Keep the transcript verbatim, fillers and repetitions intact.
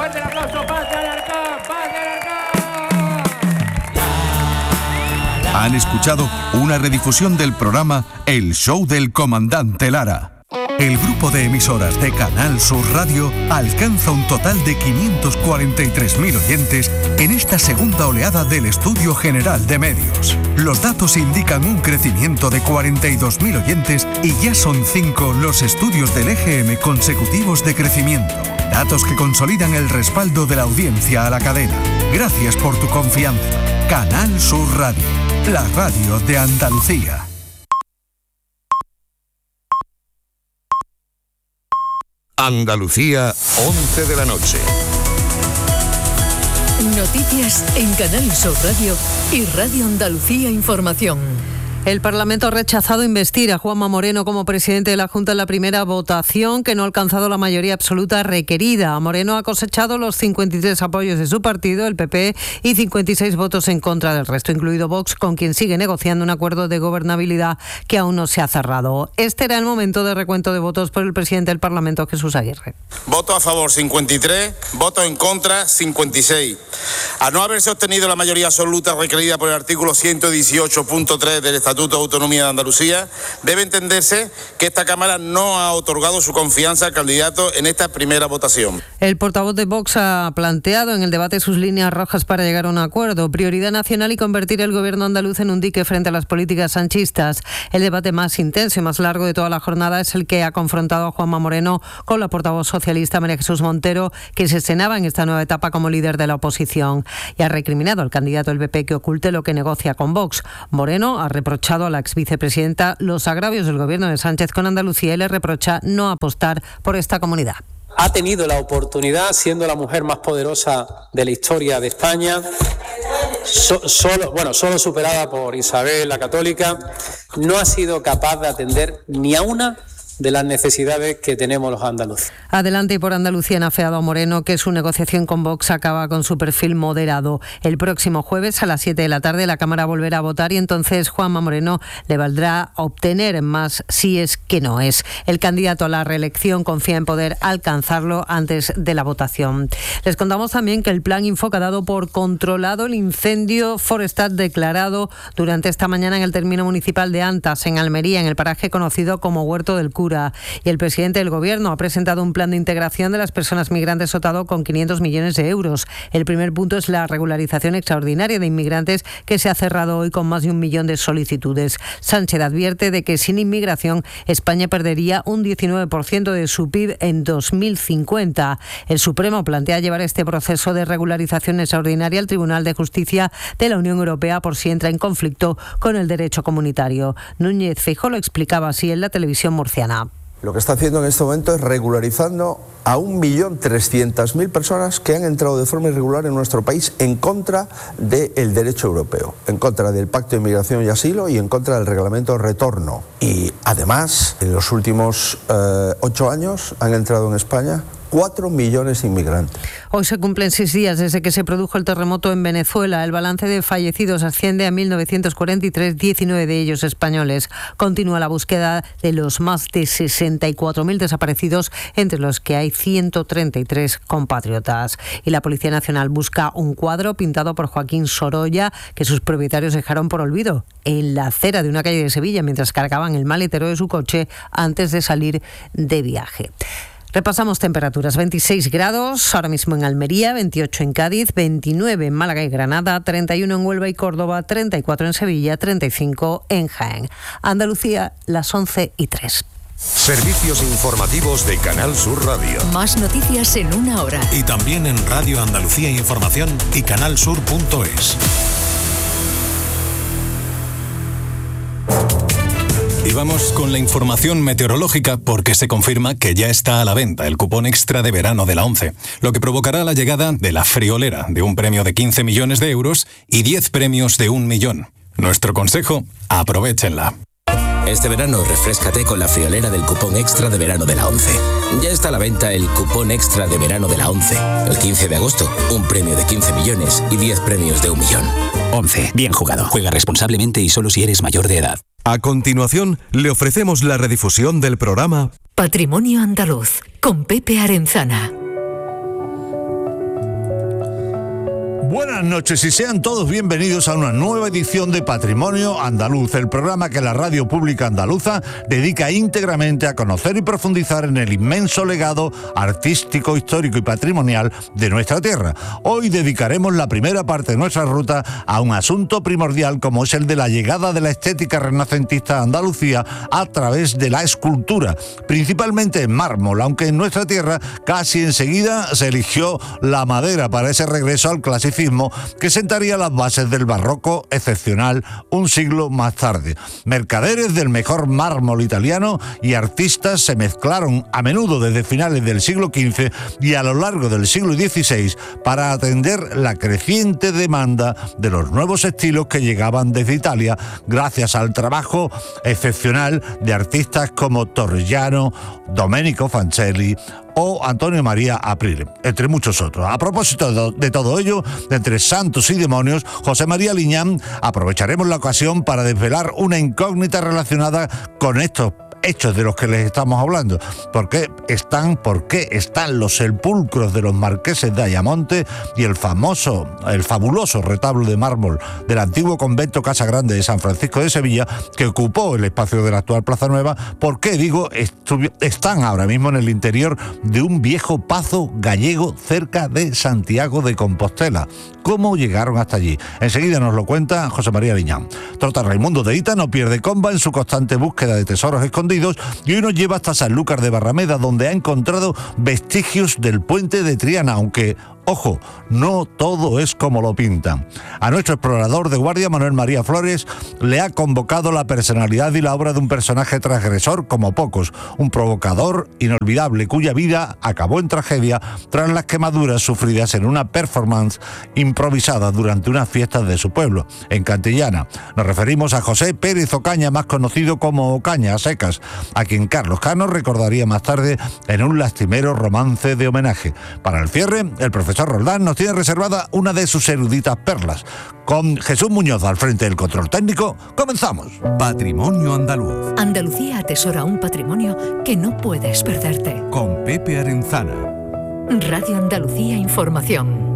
Fuerte el aplauso, Paz de Alarcón, Paz de Alarcón. Han escuchado una redifusión del programa El Show del Comandante Lara. El grupo de emisoras de Canal Sur Radio alcanza un total de quinientos cuarenta y tres mil oyentes en esta segunda oleada del Estudio General de Medios. Los datos indican un crecimiento de cuarenta y dos mil oyentes y ya son cinco los estudios del E G M consecutivos de crecimiento. Datos que consolidan el respaldo de la audiencia a la cadena. Gracias por tu confianza. Canal Sur Radio, la radio de Andalucía. Andalucía, once de la noche. Noticias en Canal Sur Radio y Radio Andalucía Información. El Parlamento ha rechazado investir a Juanma Moreno como presidente de la Junta en la primera votación, que no ha alcanzado la mayoría absoluta requerida. Moreno ha cosechado los cincuenta y tres apoyos de su partido, el P P, y cincuenta y seis votos en contra del resto, incluido Vox, con quien sigue negociando un acuerdo de gobernabilidad que aún no se ha cerrado. Este era el momento de recuento de votos por el presidente del Parlamento, Jesús Aguirre. Voto a favor cincuenta y tres, voto en contra cincuenta y seis. Al no haberse obtenido la mayoría absoluta requerida por el artículo ciento dieciocho punto tres del Estatuto Estatuto de Autonomía de Andalucía, debe entenderse que esta Cámara no ha otorgado su confianza al candidato en esta primera votación. El portavoz de Vox ha planteado en el debate sus líneas rojas para llegar a un acuerdo: prioridad nacional y convertir el gobierno andaluz en un dique frente a las políticas sanchistas. El debate más intenso y más largo de toda la jornada es el que ha confrontado a Juanma Moreno con la portavoz socialista María Jesús Montero, que se estrenaba en esta nueva etapa como líder de la oposición, y ha recriminado al candidato del P P que oculte lo que negocia con Vox. Moreno ha reprochado a la exvicepresidenta los agravios del gobierno de Sánchez con Andalucía y le reprocha no apostar por esta comunidad. Ha tenido la oportunidad, siendo la mujer más poderosa de la historia de España, so, solo, bueno, solo superada por Isabel la Católica, no ha sido capaz de atender ni a una de las necesidades que tenemos los andaluces. Adelante y por Andalucía han afeado a Moreno que su negociación con Vox acaba con su perfil moderado. El próximo jueves a las siete de la tarde la Cámara volverá a votar y entonces Juanma Moreno le valdrá obtener más si es que no es. El candidato a la reelección confía en poder alcanzarlo antes de la votación. Les contamos también que el plan Infoca ha dado por controlado el incendio forestal declarado durante esta mañana en el término municipal de Antas, en Almería, en el paraje conocido como Huerto del Cura. Y el presidente del Gobierno ha presentado un plan de integración de las personas migrantes dotado con quinientos millones de euros. El primer punto es la regularización extraordinaria de inmigrantes, que se ha cerrado hoy con más de un millón de solicitudes. Sánchez advierte de que sin inmigración España perdería un diecinueve por ciento de su P I B en dos mil cincuenta. El Supremo plantea llevar este proceso de regularización extraordinaria al Tribunal de Justicia de la Unión Europea por si entra en conflicto con el derecho comunitario. Núñez Feijóo lo explicaba así en la televisión murciana. Lo que está haciendo en este momento es regularizando a un millón trescientas mil personas que han entrado de forma irregular en nuestro país en contra del derecho europeo, en contra del Pacto de Inmigración y Asilo y en contra del Reglamento de Retorno. Y además, en los últimos eh, ocho años han entrado en España cuatro millones de inmigrantes. Hoy se cumplen seis días desde que se produjo el terremoto en Venezuela. El balance de fallecidos asciende a mil novecientos cuarenta y tres, diecinueve de ellos españoles. Continúa la búsqueda de los más de sesenta y cuatro mil desaparecidos, entre los que hay ciento treinta y tres compatriotas. Y la Policía Nacional busca un cuadro pintado por Joaquín Sorolla que sus propietarios dejaron por olvido en la acera de una calle de Sevilla mientras cargaban el maletero de su coche antes de salir de viaje. Repasamos temperaturas: veintiséis grados ahora mismo en Almería, veintiocho en Cádiz, veintinueve en Málaga y Granada, treinta y uno en Huelva y Córdoba, treinta y cuatro en Sevilla, treinta y cinco en Jaén. Andalucía, las once y tres. Servicios informativos de Canal Sur Radio. Más noticias en una hora. Y también en Radio Andalucía Información y canalsur punto es. Y vamos con la información meteorológica porque se confirma que ya está a la venta el cupón extra de verano de la ONCE, lo que provocará la llegada de la friolera de un premio de quince millones de euros y diez premios de un millón. Nuestro consejo, aprovéchenla. Este verano refréscate con la friolera del cupón extra de verano de la ONCE. Ya está a la venta el cupón extra de verano de la ONCE. El quince de agosto, un premio de quince millones y diez premios de un millón. ONCE, bien jugado. Juega responsablemente y solo si eres mayor de edad. A continuación, le ofrecemos la redifusión del programa Patrimonio Andaluz, con Pepe Arenzana. Buenas noches y sean todos bienvenidos a una nueva edición de Patrimonio Andaluz, el programa que la Radio Pública Andaluza dedica íntegramente a conocer y profundizar en el inmenso legado artístico, histórico y patrimonial de nuestra tierra. Hoy dedicaremos la primera parte de nuestra ruta a un asunto primordial como es el de la llegada de la estética renacentista a Andalucía a través de la escultura, principalmente en mármol, aunque en nuestra tierra casi enseguida se eligió la madera para ese regreso al clasicismo que sentaría las bases del barroco excepcional un siglo más tarde. Mercaderes del mejor mármol italiano y artistas se mezclaron a menudo desde finales del siglo quince y a lo largo del siglo dieciséis para atender la creciente demanda de los nuevos estilos que llegaban desde Italia gracias al trabajo excepcional de artistas como Torrigiano, Domenico Fancelli o Antonio María Aprile, entre muchos otros. A propósito de todo ello, de entre santos y demonios, José María Liñán, aprovecharemos la ocasión para desvelar una incógnita relacionada con estos hechos de los que les estamos hablando. ¿Por qué están, por qué están los sepulcros de los marqueses de Ayamonte y el famoso, el fabuloso retablo de mármol del antiguo convento Casa Grande de San Francisco de Sevilla, que ocupó el espacio de la actual Plaza Nueva? ¿Por qué, digo, están ahora mismo en el interior de un viejo pazo gallego cerca de Santiago de Compostela? ¿Cómo llegaron hasta allí? Enseguida nos lo cuenta José María Liñán. Trota Raimundo de Ita no pierde comba en su constante búsqueda de tesoros escondidos y hoy nos lleva hasta Sanlúcar de Barrameda, donde ha encontrado vestigios del puente de Triana, aunque, ojo, no todo es como lo pintan. A nuestro explorador de guardia, Manuel María Flores, le ha convocado la personalidad y la obra de un personaje transgresor como pocos, un provocador inolvidable cuya vida acabó en tragedia tras las quemaduras sufridas en una performance improvisada durante unas fiestas de su pueblo, en Cantillana. Nos referimos a José Pérez Ocaña, más conocido como Ocaña a secas, a quien Carlos Cano recordaría más tarde en un lastimero romance de homenaje. Para el cierre, el profesor Roldán nos tiene reservada una de sus eruditas perlas. Con Jesús Muñoz al frente del control técnico, comenzamos. Patrimonio Andaluz. Andalucía atesora un patrimonio que no puedes perderte. Con Pepe Arenzana. Radio Andalucía Información.